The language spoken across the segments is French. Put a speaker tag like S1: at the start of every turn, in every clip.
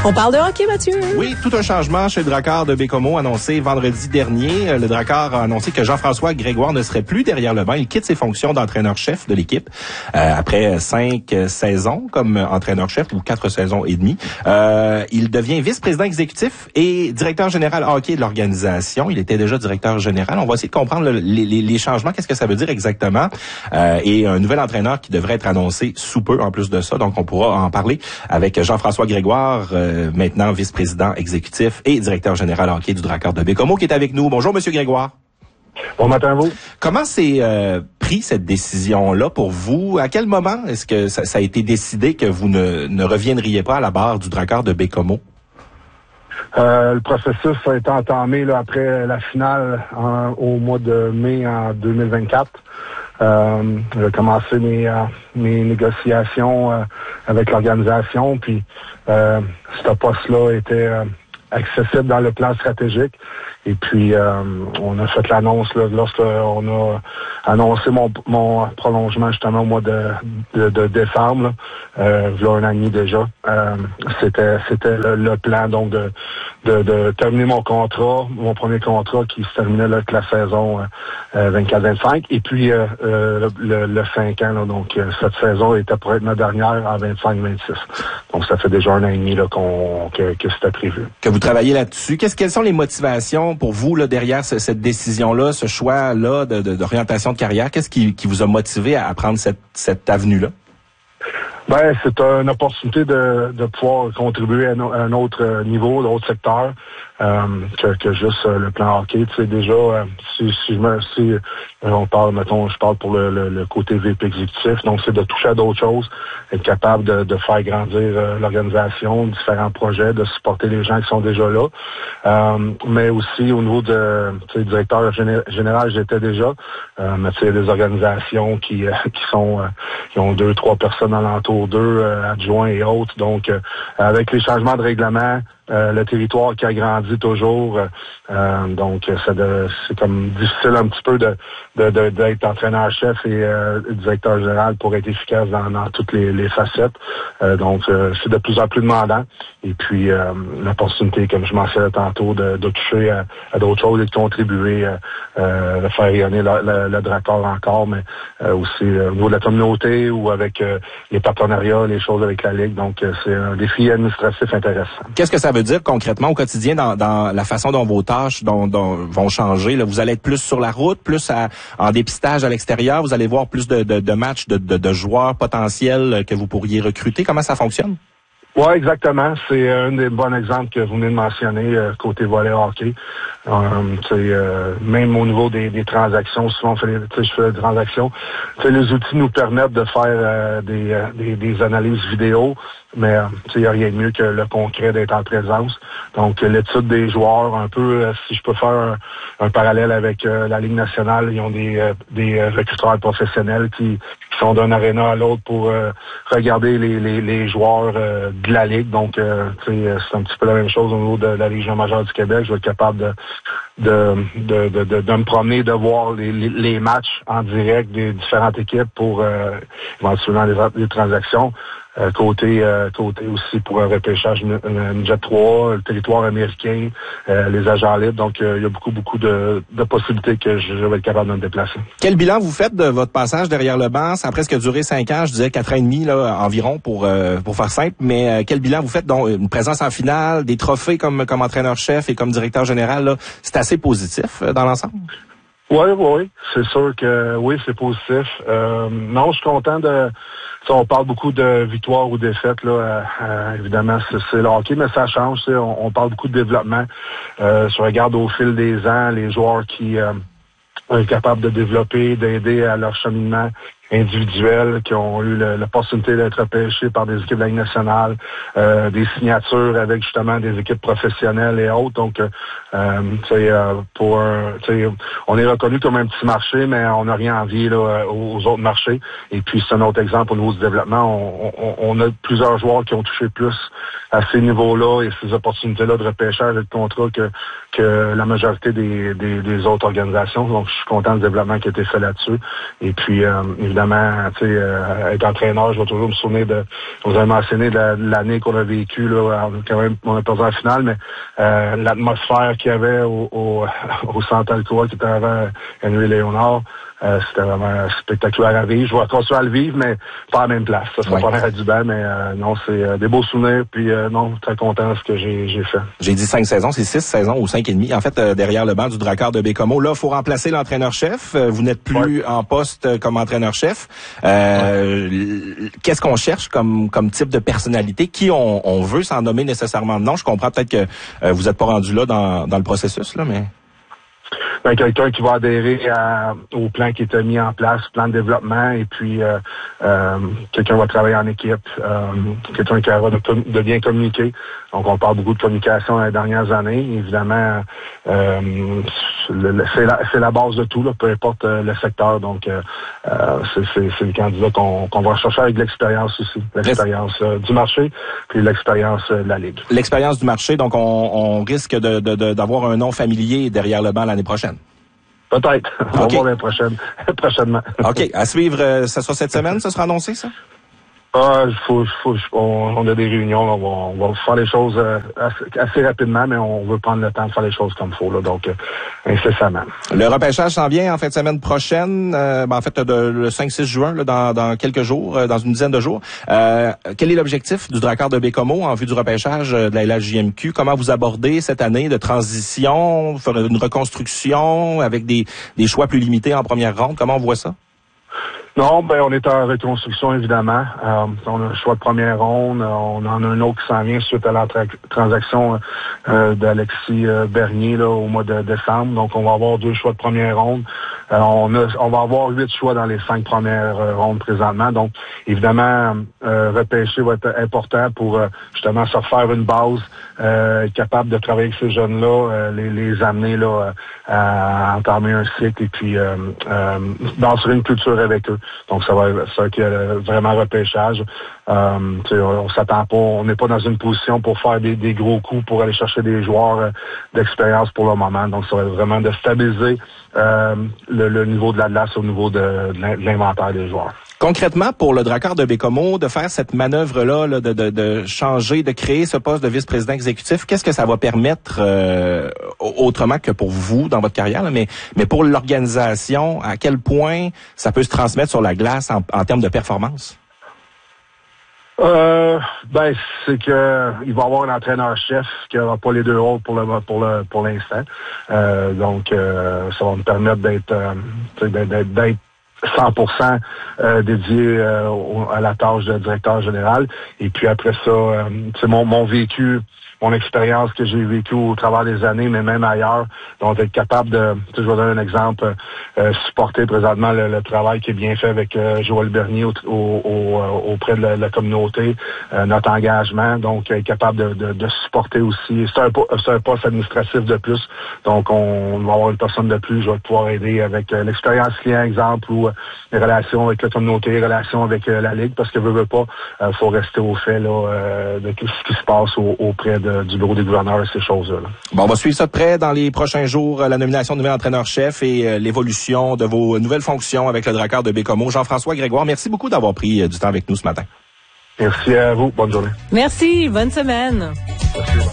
S1: On parle de hockey, Mathieu.
S2: Oui, tout un changement chez le Drakkar de Baie-Comeau annoncé vendredi dernier. Le Drakkar a annoncé que Jean-François Grégoire ne serait plus derrière le banc. Il quitte ses fonctions d'entraîneur-chef de l'équipe après 5 saisons comme entraîneur-chef ou 4 saisons et demie. Il devient vice-président exécutif et directeur général hockey de l'organisation. Il était déjà directeur général. On va essayer de comprendre les changements. Qu'est-ce que ça veut dire exactement? Et un nouvel entraîneur qui devrait être annoncé sous peu en plus de ça. Donc, on pourra en parler avec Jean-François Grégoire, maintenant vice-président exécutif et directeur général hockey du Drakkar de Baie-Comeau, qui est avec nous. Bonjour, Monsieur Grégoire.
S3: Bon matin à vous.
S2: Comment s'est pris cette décision-là pour vous? À quel moment est-ce que ça a été décidé que vous ne reviendriez pas à la barre du Drakkar de Baie-Comeau?
S3: Le processus a été entamé là, après la finale au mois de mai en 2024. J'ai commencé mes négociations avec l'organisation, puis ce poste-là était accessible dans le plan stratégique. Et puis, on a fait l'annonce lorsqu'on a annoncé mon prolongement justement au mois de décembre, il y a un an et demi déjà. C'était le plan donc de terminer mon premier contrat qui se terminait là, avec la saison 24-25. Et puis le 5 ans, là, donc cette saison était pour être ma dernière en 25-26. Donc ça fait déjà un an et demi là, que c'était prévu.
S2: Que vous travaillez là-dessus. Quelles sont les motivations pour vous là, derrière cette décision-là, ce choix-là d'orientation de carrière? Qu'est-ce qui vous a motivé à prendre cette avenue-là?
S3: Ben, c'est une opportunité de pouvoir contribuer à un autre niveau, d'autres secteurs, que juste le plan hockey. Tu sais, déjà, si on parle, mettons, je parle pour le côté VP exécutif, donc c'est de toucher à d'autres choses, être capable de faire grandir l'organisation, différents projets, de supporter les gens qui sont déjà là. Mais aussi au niveau de directeur général, j'étais déjà. Mais tu sais, des organisations qui ont 2-3 personnes alentour d'eux, adjoints et autres. Donc, avec les changements de règlement, le territoire qui a grandi toujours, donc c'est comme difficile un petit peu d'être entraîneur-chef et directeur général pour être efficace dans toutes les facettes. Donc, c'est de plus en plus demandant. Et puis, l'opportunité, comme je mentionnais tantôt, de toucher à d'autres choses et de contribuer, de faire rayonner le Drakkar encore, mais aussi au niveau de la communauté ou avec les partenariats, les choses avec la Ligue. Donc, c'est un défi administratif intéressant.
S2: Qu'est-ce que ça veut dire concrètement au quotidien dans la façon dont vos tâches vont changer? Là, vous allez être plus sur la route, plus en dépistage à l'extérieur, vous allez voir plus de matchs de joueurs potentiels que vous pourriez recruter. Comment ça fonctionne?
S3: Oui, exactement. C'est un des bons exemples que vous venez de mentionner, côté volley hockey. Même au niveau des transactions, souvent je fais des transactions. Les outils nous permettent de faire des analyses vidéo, mais il n'y a rien de mieux que le concret d'être en présence. Donc, l'étude des joueurs, un peu, si je peux faire un parallèle avec la Ligue nationale, ils ont des recruteurs professionnels qui sont d'un aréna à l'autre pour regarder les joueurs de la Ligue. Donc, c'est un petit peu la même chose au niveau de la Légion majeure du Québec. Je vais être capable de me promener, de voir les matchs en direct des différentes équipes pour éventuellement les transactions. Côté aussi pour un repêchage Midget 3, le territoire américain, les agents libres. Donc, il y a beaucoup de possibilités que je vais être capable de me déplacer.
S2: Quel bilan vous faites de votre passage derrière le banc? Ça a presque duré 5 ans, je disais 4 ans et demi là, environ pour faire simple. Mais quel bilan vous faites? Donc, une présence en finale, des trophées comme entraîneur-chef et comme directeur général, là, c'est assez positif dans l'ensemble?
S3: Oui. C'est sûr que oui, c'est positif. Non, je suis content on parle beaucoup de victoires ou défaites, là. Évidemment, c'est le hockey, mais ça change. On parle beaucoup de développement. Je regarde au fil des ans les joueurs qui sont capables de développer, d'aider à leur cheminement individuels qui ont eu l'opportunité d'être repêchés par des équipes de la Ligue nationale, des signatures avec justement des équipes professionnelles et autres. Donc, on est reconnu comme un petit marché, mais on n'a rien envié là, aux autres marchés. Et puis, c'est un autre exemple au niveau du développement. On a plusieurs joueurs qui ont touché plus à ces niveaux-là et ces opportunités-là de repêchage et de contrat que la majorité des autres organisations. Donc, je suis content du développement qui a été fait là-dessus. Et puis, évidemment, évidemment, tu sais, être entraîneur, je vais toujours me souvenir vous avez mentionné de l'année qu'on a vécue, là, quand même, on a perdu en finale, mais l'atmosphère qu'il y avait au Centre Alcoa qui était avant Henry Léonard, c'était vraiment spectaculaire à vivre. Je vais continuer à le vivre, mais pas à la même place. Ça sera pas l'air du banc, mais non, c'est des beaux souvenirs, puis non, très content de ce que j'ai fait.
S2: J'ai dit 5 saisons, c'est 6 saisons ou 5 et demi. En fait, derrière le banc du Drakkar de Baie-Comeau, là, il faut remplacer l'entraîneur-chef. Vous n'êtes plus en poste comme entraîneur-chef. Qu'est-ce qu'on cherche comme type de personnalité? Qui on veut s'en nommer nécessairement? Non, je comprends peut-être que vous n'êtes pas rendu là dans le processus, là, mais...
S3: Ben, quelqu'un qui va adhérer au plan qui était mis en place, plan de développement, et puis quelqu'un va travailler en équipe, quelqu'un qui aura de bien communiquer. Donc, on parle beaucoup de communication dans les dernières années. Évidemment, c'est la base de tout, là, peu importe le secteur. Donc, c'est le candidat qu'on va chercher avec l'expérience aussi. L'expérience du marché, puis l'expérience de la Ligue.
S2: L'expérience du marché, donc on risque d'avoir un nom familier derrière le banc l'année prochaine.
S3: Peut-être. On va voir l'année prochaine. Prochainement.
S2: OK. À suivre, ça sera cette semaine, ça sera annoncé, ça?
S3: On a des réunions, là, on va faire les choses assez rapidement, mais on veut prendre le temps de faire les choses comme il faut, là, donc incessamment.
S2: Le repêchage s'en vient en fin de semaine prochaine, en fait le 5-6 juin, là, dans quelques jours, dans une dizaine de jours. Quel est l'objectif du Drakkar de Baie-Comeau en vue du repêchage de la LHJMQ? Comment vous abordez cette année de transition, faire une reconstruction avec des choix plus limités en première ronde? Comment on voit ça?
S3: Non, ben on est en reconstruction, évidemment. On a un choix de première ronde. On en a un autre qui s'en vient suite à la transaction d'Alexis Bernier là, au mois de décembre. Donc, on va avoir 2 choix de première ronde. On va avoir 8 choix dans les 5 premières rondes présentement. Donc, évidemment, repêcher va être important pour justement se refaire une base, être capable de travailler avec ces jeunes-là, les amener là à entamer un cycle et puis danser une culture avec eux. Donc, ça va être vraiment repêchage. On s'attend pas, on n'est pas dans une position pour faire des gros coups pour aller chercher des joueurs d'expérience pour le moment. Donc, ça va être vraiment de stabiliser le niveau de l'Atlas au niveau de l'inventaire des joueurs.
S2: Concrètement, pour le Drakkar de Baie-Comeau, de faire cette manœuvre-là, là, de changer, de créer ce poste de vice-président exécutif, qu'est-ce que ça va permettre autrement que pour vous dans votre carrière, là, mais pour l'organisation, à quel point ça peut se transmettre sur la glace en termes de performance?
S3: C'est que il va y avoir un entraîneur-chef qui n'aura pas les 2 rôles pour l'instant. Donc, ça va me permettre d'être 100% dédié à la tâche de directeur général. Et puis après ça, c'est mon vécu, mon expérience que j'ai vécue au travers des années, mais même ailleurs. Donc, être capable de, je vais donner un exemple, supporter présentement le travail qui est bien fait avec Joël Bernier auprès de la communauté, notre engagement. Donc, être capable de supporter aussi. C'est un poste administratif de plus. Donc, on va avoir une personne de plus. Je vais pouvoir aider avec l'expérience client, exemple, ou les relations avec la communauté, les relations avec la Ligue, parce que veut pas, faut rester au fait là, de tout ce qui se passe auprès du bureau des gouverneurs et ces choses-là.
S2: Bon, on va suivre ça de près dans les prochains jours, la nomination de nouvel entraîneur-chef et l'évolution de vos nouvelles fonctions avec le Drakkar de Baie-Comeau. Jean-François Grégoire, merci beaucoup d'avoir pris du temps avec nous ce matin.
S3: Merci à vous. Bonne journée.
S1: Merci. Bonne semaine.
S3: Merci.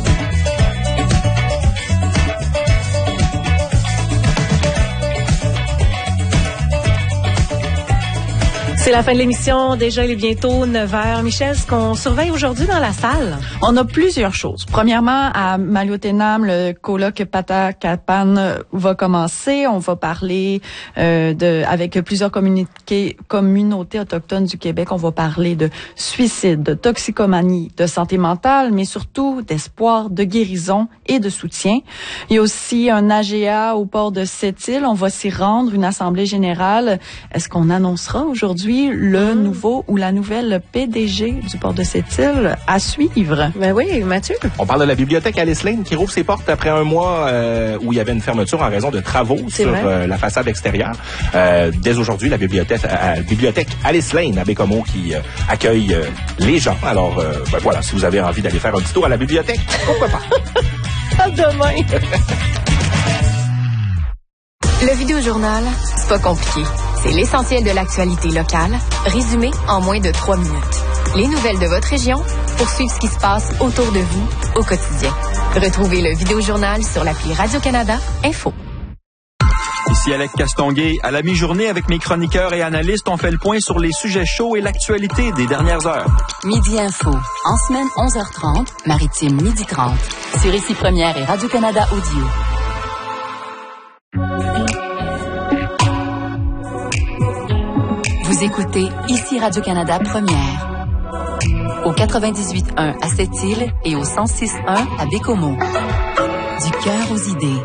S1: C'est la fin de l'émission. Déjà, il est bientôt 9h. Michel, ce qu'on surveille aujourd'hui dans la salle?
S4: On a plusieurs choses. Premièrement, à Maliotenam, le colloque Patakapan va commencer. On va parler avec plusieurs communautés autochtones du Québec. On va parler de suicide, de toxicomanie, de santé mentale, mais surtout d'espoir, de guérison et de soutien. Il y a aussi un AGA au port de Sept-Îles. On va s'y rendre, une assemblée générale. Est-ce qu'on annoncera aujourd'hui le nouveau ou la nouvelle PDG du port de Sept-Îles à suivre?
S1: Ben oui, Mathieu.
S2: On parle de la bibliothèque Alice Lane qui rouvre ses portes après un mois où il y avait une fermeture en raison de travaux sur la façade extérieure. Dès aujourd'hui, la bibliothèque Alice Lane à Baie-Comeau qui accueille les gens. Alors, voilà, si vous avez envie d'aller faire un petit tour à la bibliothèque, pourquoi pas?
S1: À demain.
S5: Le Vidéojournal, c'est pas compliqué. C'est l'essentiel de l'actualité locale, résumé en moins de 3 minutes. Les nouvelles de votre région pour suivre ce qui se passe autour de vous au quotidien. Retrouvez le vidéojournal sur l'appli Radio-Canada Info.
S6: Ici Alec Castonguay. À la mi-journée, avec mes chroniqueurs et analystes, on fait le point sur les sujets chauds et l'actualité des dernières heures.
S7: Midi Info. En semaine, 11h30, Maritime, 12h30. Sur Ici Première et Radio-Canada Audio. Vous écoutez Ici Radio-Canada Première. Au 98.1 à Sept-Îles et au 106.1 à Bécomo. Du cœur aux idées.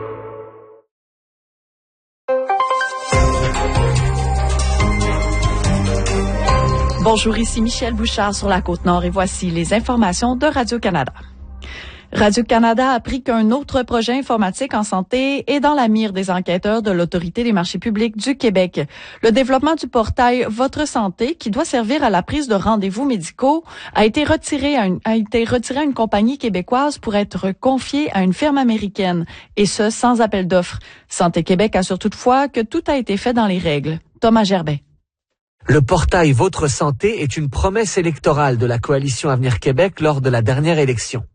S4: Bonjour, ici Michel Bouchard sur la Côte-Nord et voici les informations de Radio-Canada. Radio-Canada a appris qu'un autre projet informatique en santé est dans la mire des enquêteurs de l'Autorité des marchés publics du Québec. Le développement du portail Votre Santé, qui doit servir à la prise de rendez-vous médicaux, a été retiré à une compagnie québécoise pour être confié à une firme américaine, et ce, sans appel d'offres. Santé Québec assure toutefois que tout a été fait dans les règles. Thomas Gerbet.
S8: Le portail Votre Santé est une promesse électorale de la coalition Avenir Québec lors de la dernière élection.